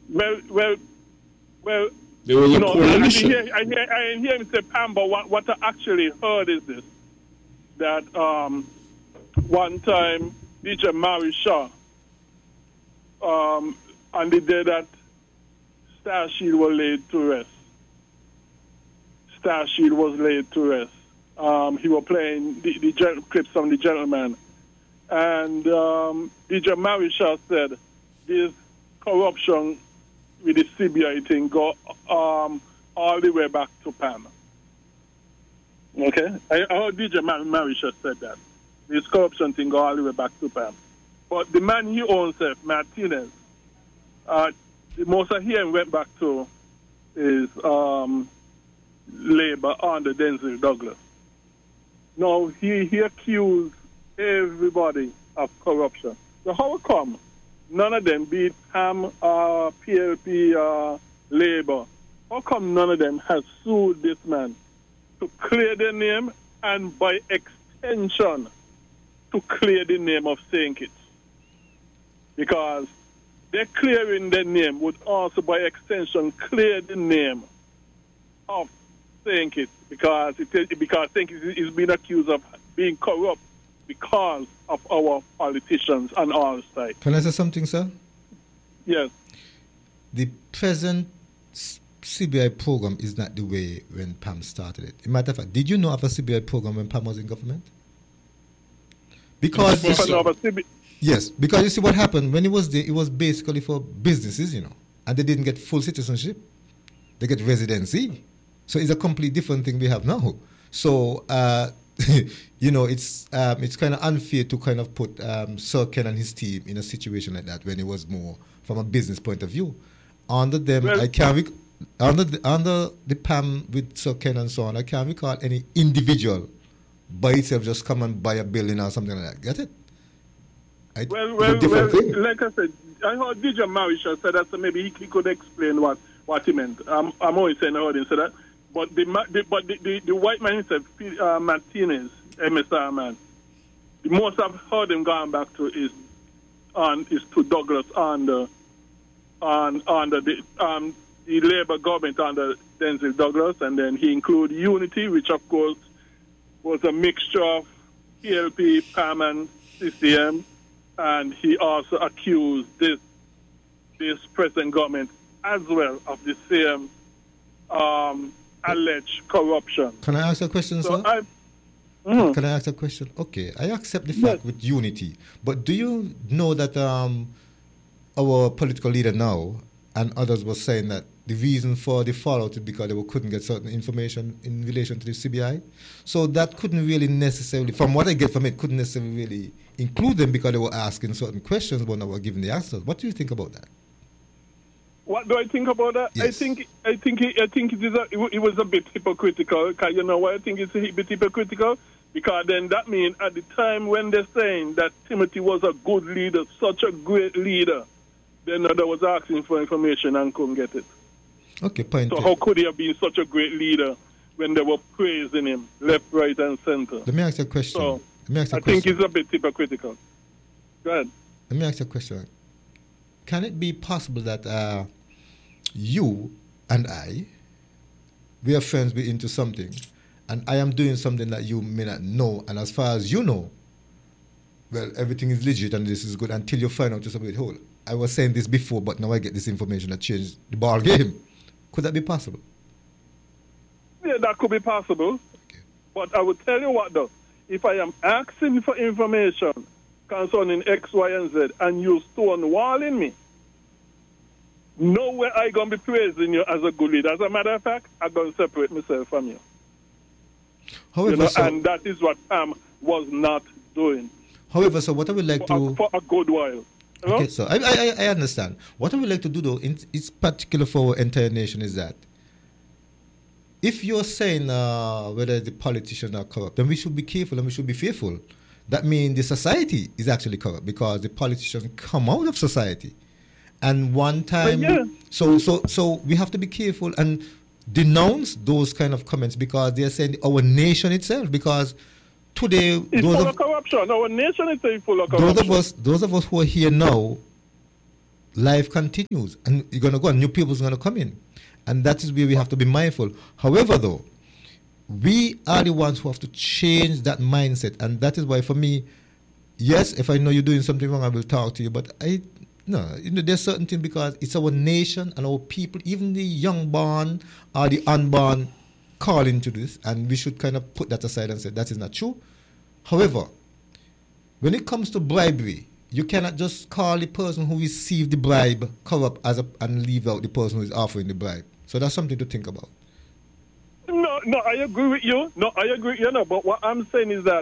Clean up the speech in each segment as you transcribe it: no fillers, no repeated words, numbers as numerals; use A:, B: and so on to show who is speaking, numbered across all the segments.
A: Well.
B: There was a coalition.
A: I hear him say, Pam, but what I actually heard is this, that one time DJ Mary Shaw, on the day that Starshield was laid to rest, Starshield was laid to rest. He was playing the clips from The Gentleman. And DJ Mary Shaw said, this corruption with the CBI thing go all the way back to Pam. Okay? I heard DJ Marisha said that. This corruption thing go all the way back to Pam. But the man he owns, Martinez, the most of him went back to is Labour under Denzel Douglas. Now, he accused everybody of corruption. So how come none of them, be it Pam, PLP, Labour, how come none of them has sued this man to clear their name and by extension to clear the name of St. Kitts? Because they're clearing their name would also by extension clear the name of St. Kitts because St. Kitts is being accused of being corrupt because of our politicians on our side.
C: Can I say something, sir?
A: Yes.
C: The present CBI program is not the way when Pam started it. As a matter of fact, did you know of a CBI program when Pam was in government? Because yes, because you see what happened when it was there, it was basically for businesses, and they didn't get full citizenship. They get residency. So it's a complete different thing we have now. So it's kind of unfair to kind of put Sir Ken and his team in a situation like that when it was more from a business point of view. Under them, I can't under the PAM with Sir Ken and so on, I can't recall any individual by itself just come and buy a building or something like that. Get it?
A: Thing. Like I said, I heard DJ Marisha said that, so maybe he could explain what he meant. I'm always saying I heard him say that. But the white man himself, Martinez, MSR man, the most I've heard him going back to is to Douglas under the Labour government under Denzel Douglas, and then he included Unity, which of course was a mixture of PLP, PAM, and CCM, and he also accused this present government as well of the same alleged corruption.
C: Can I ask a question, sir? Can I ask a question? Okay, I accept the fact with Unity, but do you know that our political leader now and others were saying that the reason for the fallout is because they couldn't get certain information in relation to the CBI? So that couldn't really necessarily, from what I get from it, couldn't necessarily really include them because they were asking certain questions but not were giving the answers. What do you think about that?
A: What do I think about that?
C: Yes.
A: I think it was a bit hypocritical. Because you know why I think it's a bit hypocritical? Because then that means at the time when they're saying that Timothy was a good leader, such a great leader, then they was asking for information and couldn't get it.
C: Okay, point.
A: So how could he have been such a great leader when they were praising him left, right, and center?
C: Let me ask you a question.
A: So I think it's a bit hypocritical. Go ahead.
C: Let me ask you a question. Can it be possible that you and I, we are friends, we're into something, and I am doing something that you may not know, and as far as you know, well, everything is legit and this is good until you find out just a bit, hold. I was saying this before, but now I get this information that changed the ball game. Could that be possible?
A: Yeah, that could be possible.
C: Okay.
A: But I would tell you what, though. If I am asking for information concerning X, Y, and Z, and you stonewalling me, nowhere I going to be praising you as a good leader. As a matter of fact, I'm going to separate myself from you.
C: However,
A: and that is what Pam was not doing.
C: However, so what I would like
A: for a good while.
C: Okay, so I understand. What I would like to do, though, it's particular for our entire nation, is that if you're saying whether the politicians are corrupt, then we should be careful and we should be fearful. That means the society is actually corrupt because the politicians come out of society. And one time, so we have to be careful and denounce those kind of comments because they are saying our nation itself, because today,
A: it's full of corruption. Our nation is full of corruption.
C: Those of us who are here now, life continues, and you're going to go, and new people's going to come in, and that is where we have to be mindful. However, though, we are the ones who have to change that mindset, and that is why, for me, yes, if I know you're doing something wrong, I will talk to you, but there's certain things, because it's our nation and our people, even the young born or the unborn, call into this, and we should kind of put that aside and say that is not true. However, when it comes to bribery, you cannot just call the person who received the bribe corrupt and leave out the person who is offering the bribe. So that's something to think about.
A: No, I agree with you. But what I am saying is that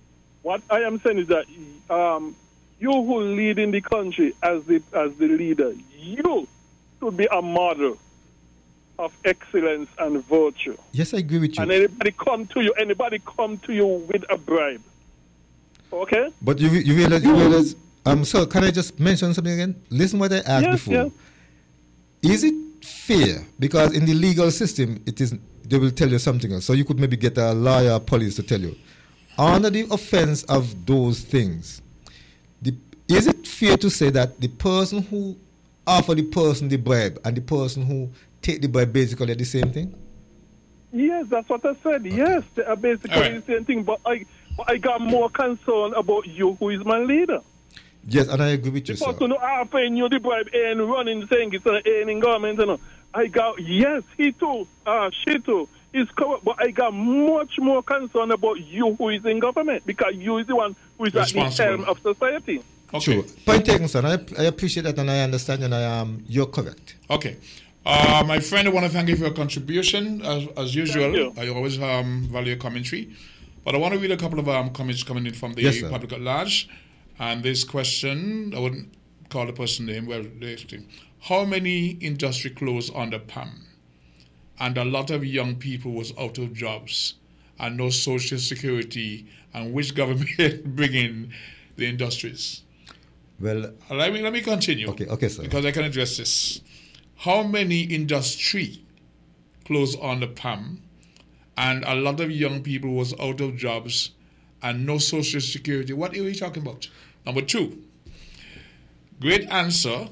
A: you who lead in the country as the leader, you should be a model of excellence and virtue.
C: Yes, I agree with you.
A: And anybody come to you with a bribe. Okay?
C: But you realize, so can I just mention something again? Listen what I asked before.
A: Yes.
C: Is it fair? Because in the legal system, they will tell you something else. So you could maybe get a lawyer or police to tell you. Under the offense of those things, is it fair to say that the person who offer the person the bribe and the person who take the bribe basically are the same thing?
A: Yes, that's what I said. Okay. Yes, they are basically the same thing. But I got more concern about you, who is my leader.
C: Yes, and I agree with you, sir.
A: The person who offering you the bribe and running, saying it's in government, he too, she too is corrupt. But I got much more concern about you, who is in government, because you is the one who is at the helm of society.
C: Okay. True. Point taken, son. I appreciate that, and I understand, and you're correct.
B: Okay. My friend, I want to thank you for your contribution. As usual, I always value your commentary. But I want to read a couple of comments coming in from the public at large. And this question, I wouldn't call the person name, how many industry closed under PAM? And a lot of young people was out of jobs and no social security, and which government bring in the industries?
C: Well,
B: let me continue.
C: Okay, sir.
B: Because I can address this. How many industry closed under PAM, and a lot of young people was out of jobs and no social security? What are we talking about? Number 2, great answer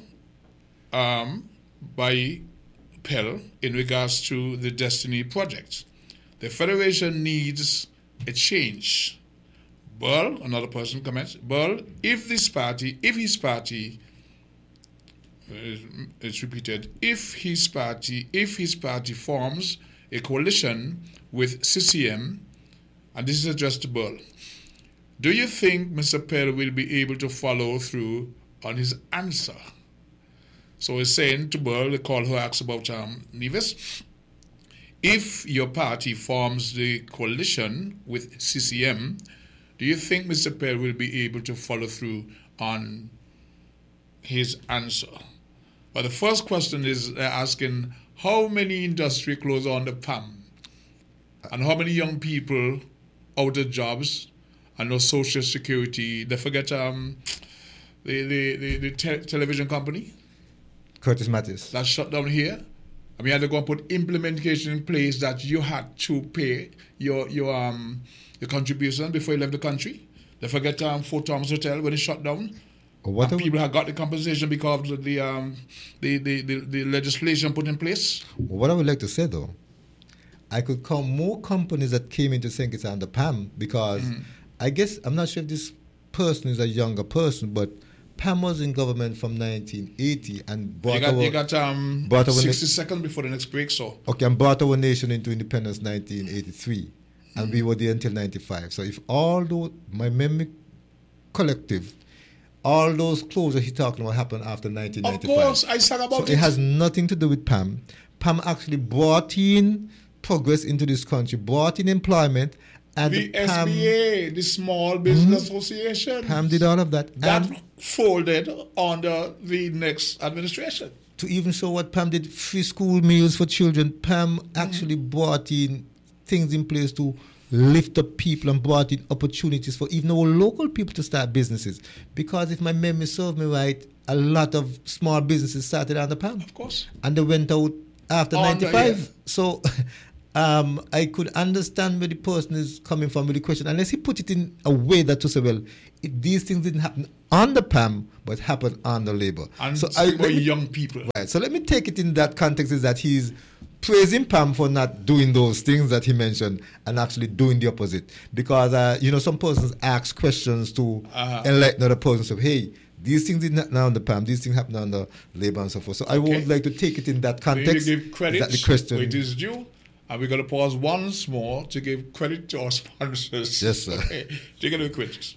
B: by Pell in regards to the Destiny Project. The Federation needs a change. Burl, another person comments, Burl, if his party, it's repeated, if his party forms a coalition with CCM, and this is addressed to Burl, do you think Mr. Pell will be able to follow through on his answer? So he's saying to Burl, the call who asks about Nevis, if your party forms the coalition with CCM, do you think Mr. Pell will be able to follow through on his answer? But the first question is asking how many industry closed under PAM and how many young people out of jobs and no social security. They forget the television company,
C: Curtis Mattis,
B: that shut down here. And we had to go and put implementation in place that you had to pay your contribution before you left the country. They forget Fort Thomas Hotel when it shut down. And people had got the compensation because of the legislation put in place.
C: What I would like to say, though, I could count more companies that came into St. Kitts under PAM, because I guess, I'm not sure if this person is a younger person, but PAM was in government from 1980 and brought
B: you got 60 seconds before the next break, so.
C: Okay, and brought our nation into independence 1983, and we were there until 95. So if all those, my memory collective, all those closures he's talking about happened after 1995.
B: Of course, I said about
C: so it has nothing to do with PAM. PAM actually brought in progress into this country, brought in employment, and
B: the SBA, the Small Business Association.
C: PAM did all of that.
B: That folded under the next administration.
C: To even show what PAM did, free school meals for children, PAM actually brought in things in place to lift up people and brought in opportunities for even our local people to start businesses. Because if my memory serves me right, a lot of small businesses started under PAM.
B: Of course.
C: And they went out after 95. So I could understand where the person is coming from with the question, unless he put it in a way that to say, well, these things didn't happen on the PAM, but happened on the Labour.
B: And
C: so
B: young people.
C: Right. So let me take it in that context, is that he's praising PAM for not doing those things that he mentioned and actually doing the opposite. Because, some persons ask questions to enlighten other persons of, hey, these things didn't happen on the PAM, these things happened on the Labour and so forth. So I would like to take it in that context.
B: We need to give credit
C: the question.
B: where it is due. And we're going to pause once more to give credit to our sponsors.
C: Yes, sir.
B: Okay. Take it away, Quintus.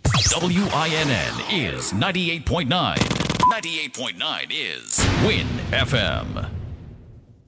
D: WINN is 98.9. 98.9 is Win FM.